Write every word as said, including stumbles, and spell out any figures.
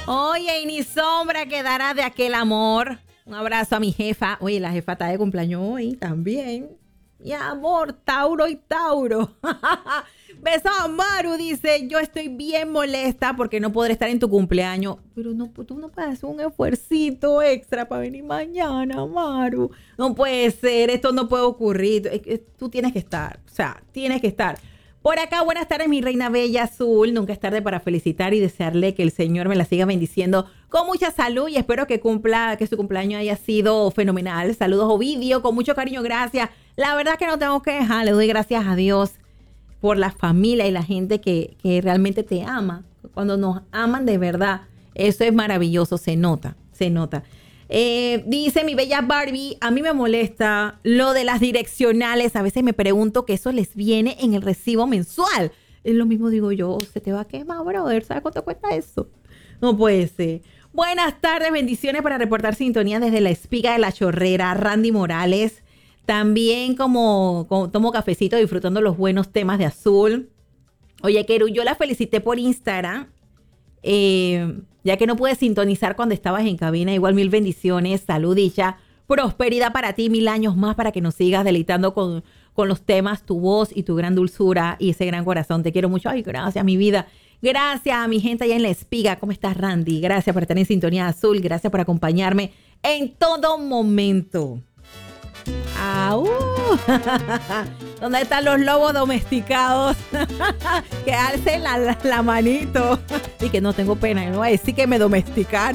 Oye, y ni sombra quedará de aquel amor. Un abrazo a mi jefa. Oye, la jefa está de cumpleaños hoy también. Mi amor, Tauro y Tauro. Beso a Maru, dice, yo estoy bien molesta porque no podré estar en tu cumpleaños. Pero no, tú no puedes hacer un esfuercito extra para venir mañana, Maru. No puede ser, esto no puede ocurrir. Es que tú tienes que estar, o sea, tienes que estar. Por acá, buenas tardes, mi reina bella azul. Nunca es tarde para felicitar y desearle que el Señor me la siga bendiciendo con mucha salud y espero que cumpla, que su cumpleaños haya sido fenomenal. Saludos, Ovidio, con mucho cariño, gracias. La verdad que no tengo que dejar, le doy gracias a Dios por la familia y la gente que, que realmente te ama. Cuando nos aman de verdad, eso es maravilloso, se nota, se nota. Eh, dice mi bella Barbie, a mí me molesta lo de las direccionales. A veces me pregunto que eso les viene en el recibo mensual. Es lo mismo digo yo, se te va a quemar, brother. ¿Sabes cuánto cuesta eso? No puede ser. Buenas tardes, bendiciones para reportar sintonía desde la Espiga de la Chorrera, Randy Morales. También como, como tomo cafecito disfrutando los buenos temas de Azul. Oye, Keru, yo la felicité por Instagram. Eh, ya que no pude sintonizar cuando estabas en cabina. Igual mil bendiciones, salud, dicha, prosperidad para ti, mil años más para que nos sigas deleitando con, con los temas, tu voz y tu gran dulzura y ese gran corazón. Te quiero mucho. Ay, gracias, mi vida. Gracias a mi gente allá en La Espiga. ¿Cómo estás, Randy? Gracias por estar en sintonía Azul. Gracias por acompañarme en todo momento. ¡Au! ¿Dónde están los lobos domesticados? Que alcen la, la, la manito. Y que no tengo pena, no voy a decir que me domesticaron.